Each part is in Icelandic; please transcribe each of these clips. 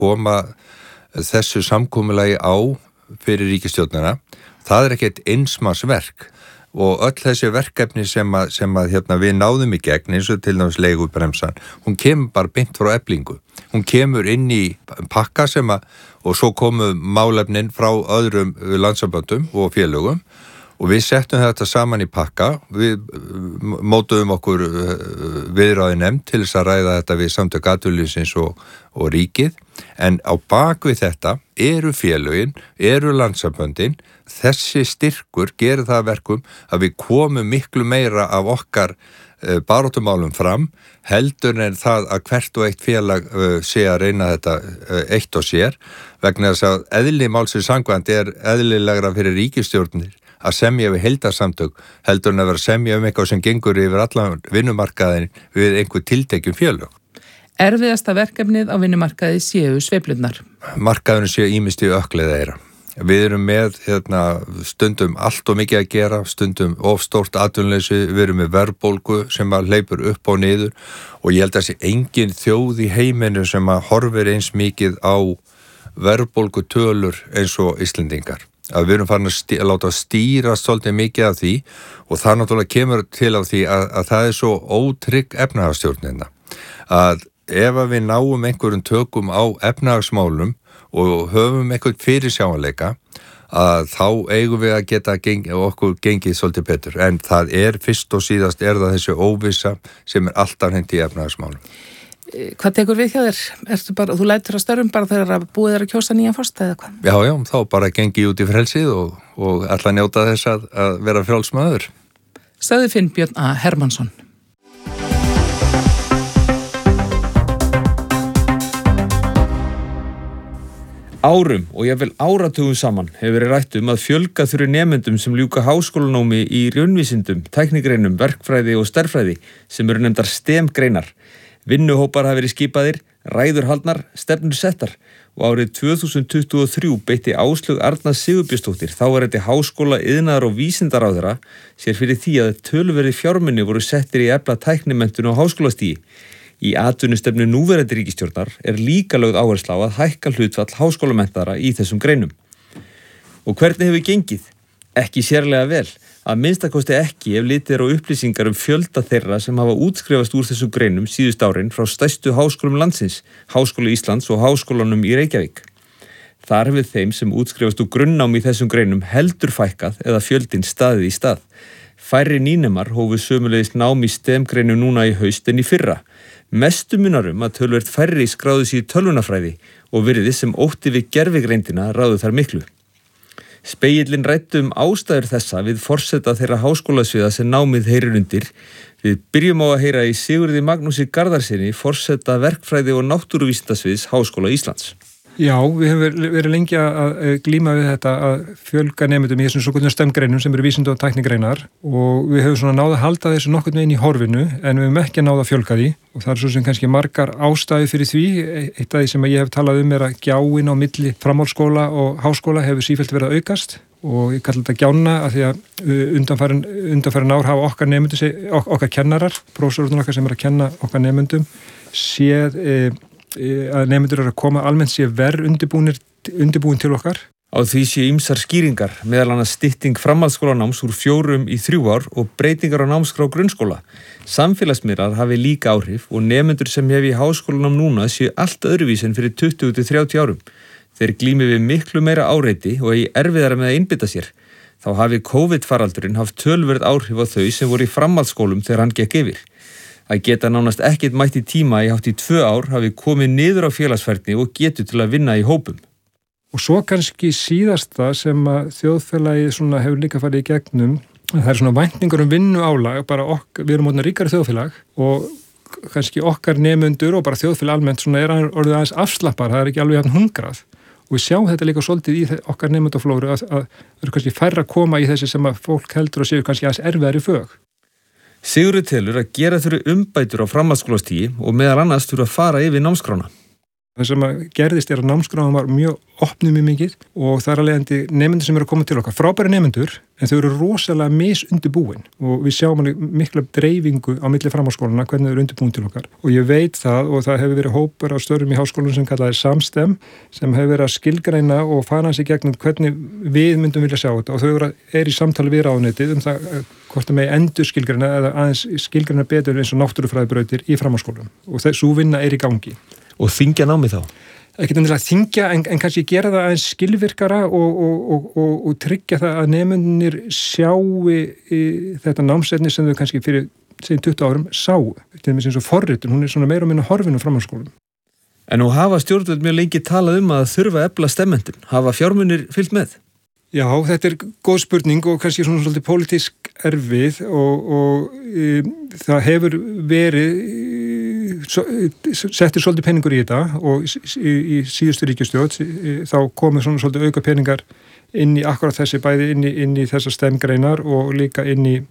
koma þessu samkomulagi á fyrir ríkisstjórnina, það ekkert einsmannsverk og öll þessi verkefni sem að við náðum í gegn eins og til dæmis leigubremsan, hún kemur bara beint frá Eflingu. Hún kemur inn í pakka og svo komu málefnin frá öðrum landssamböndum og félögum og við settum þetta saman í pakka, við mótuðum okkur viðræðunefnd til þess að ræða þetta við Samtök atvinnulífsins og ríkið, en á bak við þetta eru félögin, eru landssamböndin, þessi styrkur gerir það verkum að við komum miklu meira af okkar baráttumálum fram, heldur en það að hvert og eitt félag sé að reyna þetta eitt og sér, vegna þess að eðli málsins samkvæmt eðlilegra fyrir ríkisstjórnir að semja við heildarsamtök heldur en að vera semja eitthvað sem gengur yfir allan vinnumarkaðin við einhver tiltekjum félög. Erfiðasta verkefnið á vinnumarkaði séu sveiflurnar. Markaðurinn séu ýmist í ökkleða þeirra. Við erum með stundum allt og mikið að gera, stundum of stórt atvinnuleysi, við erum með verðbólgu sem að hleypur upp og niður og ég held að sé engin þjóð í heiminu sem að horfir eins mikið á verðbólgu tölur eins og Íslendingar. Að við erum farin að láta stýra svolítið mikið af því og það náttúrulega kemur til af því að það er svo ótrygg efnahagsstjórnina. Að ef við náum einhverjum tökum á efnahagsmálum og höfum einhvern fyrirsjáanleika að þá eigum við að geta okkur gengið svolítið betur. En það fyrst og síðast það þessi óvissa sem alltaf hendi í efnahagsmálum. Hvað tekur við hjá þér? Þú lætur að störfum bara þegar að búið að kjósa nýjan forseta eða hvað? Já, þá bara gengi út í frelsið og ætla að njóta þess að vera frjálsmaður. Sagði Finnbjörn A. Hermannsson. Árum og jafnvel áratugum saman hefur verið rætt að fjölga þurfi nemendum sem ljúka háskólanámi í raunvísindum, tæknigreinum, verkfræði og stærðfræði sem eru nefndar STEM-greinar. Vinnuhópar hafa verið skipaðir, ræður haldnar, stefnur settar og árið 2023 beitti Áslaug Arna Sigurbjörnsdóttir, þáverandi háskóla, iðnaðar og vísindaráðherra, sér fyrir því að töluverði fjármunir voru settir í efla tæknimenntun á háskólastigi. Í atvinnustefnu núverandi ríkisstjórnar líka lögð áhersla á að hækka hlutfall háskólamenntaðra í þessum greinum. Og hvernig hefur gengið? Ekki sérlega vel, að minnstakosti ekki ef litið á upplýsingar fjölda þeirra sem hafa útskrifast úr þessum greinum síðust árin frá stærstu háskólum landsins, Háskóla Íslands og Háskólanum í Reykjavík. Þar hefur þeim sem útskrifast úr grunnnámi í þessum greinum heldur fækkað eða fjöldinn staðið í stað. Færri nýnemar hófu sömulegis nám í STEM-greinu núna í haust en í fyrra. Mestu munar að töluvert færri skráðu sig í tölvunarfræði og virðist sem ótti við gervigreindina ráðu þar miklu. Spegillinn ræddi ástæður þessa við forseta þeirra háskólasviða sem námið heyrir undir. Við byrjum á að heyra í Sigurði Magnúsi Garðarssyni, forseta verkfræði og náttúruvísindasviðs Háskóla Íslands. Já, við hefum verið lengi að glíma við þetta að fjölga nemendum í þessum svokölluðu STEM-greinum sem eru vísinda- og tæknigreinar og við hefum svona náð að halda þessu nokkurn veginn í horfinu en við hefum ekki náð að fjölga því og það svo sem kannski margar ástæður fyrir því. Eitt af því sem ég hef talað að gjáin á milli framhaldsskóla og háskóla hefur sífellt verið að aukast og ég kalla þetta gjána af því að undanfarin ár hafa okkar nemendur, okkar kennarar, prófessorarnir okkar sem að kenna okkar nemendum séð að nemendur að koma almennt sé verð undirbúin til okkar. Á því sé ýmsar skýringar, meðal annars stytting framhaldsskólanáms úr 4 í 3 ár og breytingar á námskrá grunnskóla. Samfélagsmiðlar hafi líka áhrif og nemendur sem hef í háskólanám núna séu allt öðruvís en fyrir 20-30 árum. Þeir glími við miklu meira áreiti og eigi erfiðara með að einbytta sér. Þá hafi COVID-faraldurinn haft tölverð áhrif á þau sem voru í framhaldsskólum þegar hann gekk yfir. Að geta nánast ekkert mætt í tíma í hátt í 2 ár hafi komið niður á félagsfærni og getu til að vinna í hópum. Og svo kannski síðasta sem að þjóðfélagið hefur líka farið í gegnum, það er væntingar vinnuálag, við erum orðin ríkari þjóðfélag og kannski okkar nemendur og bara þjóðfélag almennt orðið aðeins afslappar, það ekki alveg jafn hungrað. Og við sjáum þetta líka svolítið í okkar nemendaflóru að eru kannski færra að koma í þessi sem að fólk heldur og séu kannski aðeins erfiðari fög. Sigurður telur að gera þurfi umbætur á framhaldsskólastigi og meðal annars þurfi að fara yfir námskrána. Það sem gerðist að námskráin var mjög opnuð mjög mikið og það alvegandi nemendur sem eru að koma til okkar, frábæri nemendur, en þau eru rosalega misundirbúin og við sjáum alveg mikla dreifingu á milli framhaldsskólana hvernig þau eru undirbúin til okkar. Og ég veit það og það hefur verið hópur á störfum í háskólanum sem kallaði Samstem sem hefur verið að skilgreina og fara hans í gegnum hvernig við myndum vilja sjá þetta og þau eru í samtali við ráðuneytið það hvort það megi endur skilgreina eða aðeins skilgreina betur eins og náttúrufræðibrautir í framhaldsskólum og þessu vinna í gangi. Og þyngja námið þá? Ekki endilega þyngja en kannski gera það aðeins skilvirkara og tryggja það að nemennir sjáu þetta námsefni sem þau kannski fyrir 20 árum sáu. Til dæmis eins og forritun, hún er svona meira og minna horfin á framhaldsskólum. En nú hafa stjórnvöld mjög lengi talað að þurfa að efla STEM-menntun. Hafa fjármunir fylgt með? Já, þetta góð spurning og kannski svona svolítið pólitísk erfið og það hefur verið settir svolítið peningur í þetta og í síðustu ríkisstjórn þá komið svona svolítið auka peningar inn í akkurat þessi bæði inn í þessar STEM-greinar og líka inn í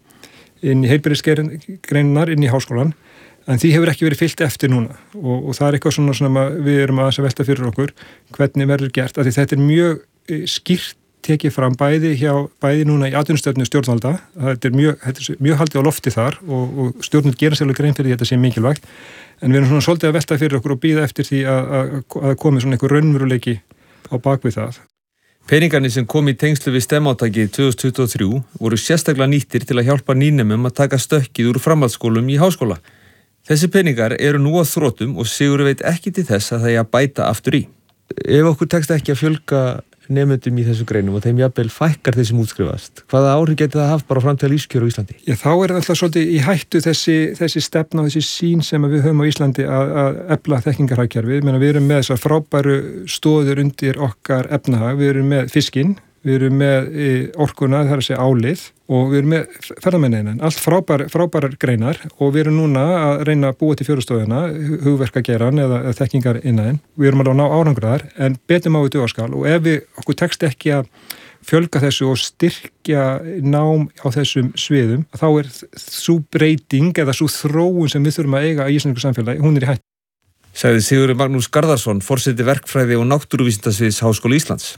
heilbrigðisgreinar inn í háskólan en því hefur ekki verið fylgt eftir núna og það eitthvað svona sem við erum að velta fyrir okkur hvernig verður gert af því þetta er mjög skýrt tekið fram bæði núna í atvinnustefnu stjórnvalda þetta er mjög haldið á lofti þar og stjórnvöld gera sér alveg grein fyrir þetta sé mikilvægt en við erum svona svolítið að velta fyrir okkur og bíða eftir því að komi svona einhver raunveruleiki á bakvið það. Peningarnir sem kom í tengslu við STEM-átakið 2023 voru sérstaklega nýttir til að hjálpa nýnemum að taka stökkið úr framhaldsskólum í háskóla. Þessi peningar eru nú á þrotum og Sigurður veit ekki til þess að það er að bæta aftur í. Ef okkur tekst ekki að fjölga nemendum í þessu greinum og þeim jafnvel fækkar þeir sem útskrifast. Hvaða áhrif geti það haft bara fram til lífskjör á Íslandi? Já, þá er alltaf svolítið í hættu þessi stefna og þessi sín sem við höfum á Íslandi að efla þekkingarhagkerfið. Við erum með þessar frábæru stoðir undir okkar efnahag. Við erum með fiskinn, við erum með orkuna, það er að segja álið og við erum með ferðamennina. Allt frábærar greinar og við erum núna að reyna að búa til fjörustöðuna, hugverkageiran eða þekkingar innan. Við erum alveg að ná árangur þar en betum á þetta skal og ef okkur tekst ekki að fjölga þessu og styrkja nám á þessum sviðum, þá er sú breyting eða sú þróun sem við þurfum að eiga í íslensku samfélagi, hún er í hættu. Sagði Sigurður Magnús Garðarsson, forseti verkfræði og náttúruvísindasviðs Háskóla Íslands.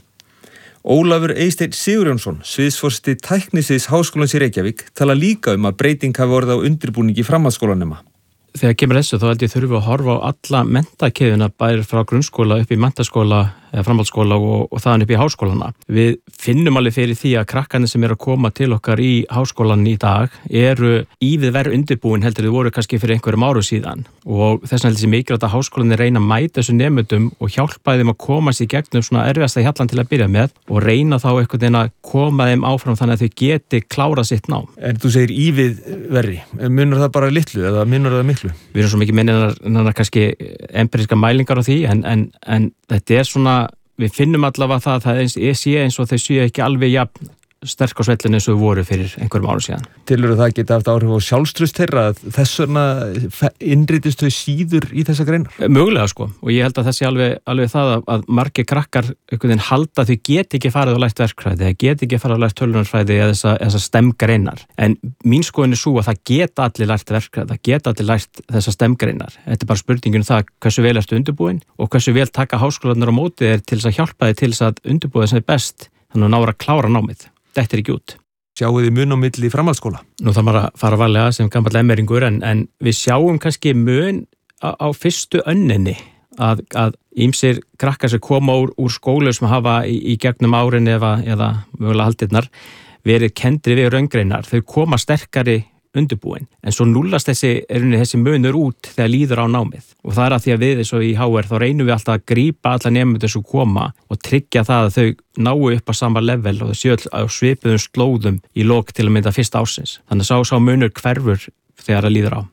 Ólafur Eysteinn Sigurjónsson, sviðsforseti tæknisviðs Háskólans í Reykjavík, tala líka að breyting hafi orðið á undirbúningi framhaldsskólanema. Þegar kemur þessu þá held ég þurfi að horfa á alla menntakeðuna bæri frá grunnskóla upp í menntaskóla eða framhaldsskóla og þaðan upp í háskólana. Við finnum alveg fyrir því að krakkarnir sem eru að koma til okkar í háskólan í dag eru ívið verð undirbúin heldur þau voru kannski fyrir einhverjum árum síðan og þess vegna heldur þessi mikilvægt að háskólanir reyna að mæta þessu nemendum og hjálpa þeim að komast í gegnum svona erfiðasta hjallan til að byrja með og reyna þá einhvern veginn að koma þeim áfram þannig að þau geti klárað sitt nám. En þú segir ívið verri, munar það bara litlu eða munar það miklu? Við erum svo mikið minna kannski empiriska mælingar á því en þetta er svona, við finnum allavega það sé eins og þau séu ekki alveg jafn sterk á svellinu eins og voru fyrir einhverjum árum síðan. Tilurðu það geta haft áhrif á sjálfstraust þeirra að þess vegna innritist þau síður í þessa greinar? Mögulega sko og ég held að það sé alveg það að margir krakkar einhvern veginn halda þau geti ekki farið á lært verkfræði eða geti ekki farið á lært tölvunarfræði eða þessa STEM-greinar en mín skoðun er sú að það geta allir lært verkfræði, það geta allir lært þessa STEM-greinar. Þetta er bara spurningin það hversu vel ertu undirbúin og hversu vel taka háskólarnir á móti þér til þess að hjálpa þér til þess að undirbúa þess að best þannig að ná að klára námið. Þetta er ekki út. Sjáu þið mun á milli framhaldsskóla? Nú þarf maður að fara varlega sem gamall emmeringur en við sjáum kannski mun á fyrstu önninni að ýmsir krakkar sem koma úr skólu sem hafa í gegnum árin eða mögulega haldirnar verið kendri við raungreinar. Þau koma sterkari undirbúin en svo núllast þessi munur út þegar líður á námið og það er að því að við eins og í HR þá reynum við alltaf að grípa alla nemendur sem koma og tryggja það að þau náu upp á sama level og þau séu á svipuðum slóðum í lok til að mynda fyrsta ársins. Þannig að sá munur hverfur þegar það líður á.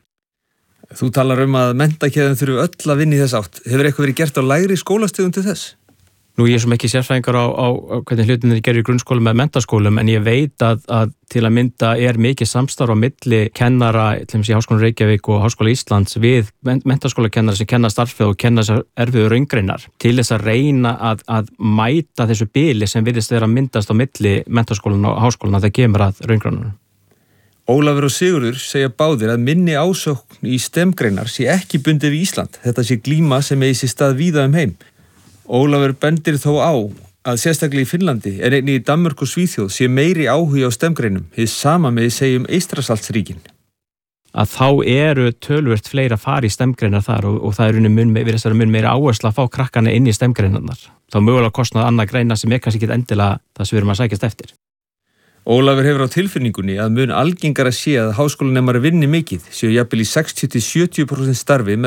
Þú talar að menntakeðjan þurfi öll að vinna í þess átt. Hefur eitthvað verið gert á lægri skólastigum til þess? Nú ég er svo ekki sérfræðingar á hvernig hlutinir gerir í grunnskólum eða menntaskólum en ég veit að til að mynda er mikið samstarf á milli kennara til dæmis í Háskólanum Reykjavík og Háskóla Íslands við menntaskólakennara sem kenna starffræði og kenna þessar erfiðu raungreinar til þess að reyna að mæta þessu bili sem virðist vera að myndast á milli menntaskólan og háskólan að það kemur að raungreinunum. Ólafur og Sigurður segja báðir að minni ásókn í STEM-greinar sé ekki bundið við Ísland. Þetta sé glíma sem eigi sér stað víða heim. Ólafur bendir þó á að sérstaklega í Finnlandi en einnig í Danmörku og Svíþjóð sé meiri áhugi á STEM-greinum. Hið sama með segjum Eystrasaltsríkin. Að þá eru tölvört fleira fari í STEM-greinar þar og það er virðist vera mun meira áhersla að fá krakkana inn í STEM-greinarnar. Þá mögulega kostnað annað greina sem kannski ekki endilega það sem við erum að sækjast eftir. Ólafur hefur á tilfinningunni að mun algengara sé að háskólanemar vinni mikið, séu jafnvel í 60-70% starfi með